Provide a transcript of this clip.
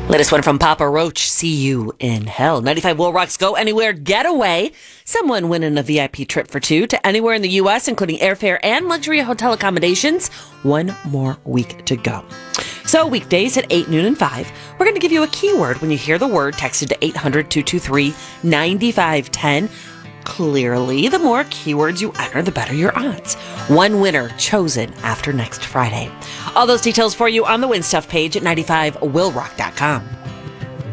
Latest one from Papa Roach. See you in hell. 95 Will Rock's Go Anywhere Getaway. Someone winning a VIP trip for two to anywhere in the U.S., including airfare and luxury hotel accommodations. One more week to go. So weekdays at 8, noon, and 5, we're going to give you a keyword. When you hear the word, texted to 800-223-9510. Clearly, the more keywords you enter, the better your odds. One winner chosen after next Friday. All those details for you on the Win Stuff page at 95willrock.com.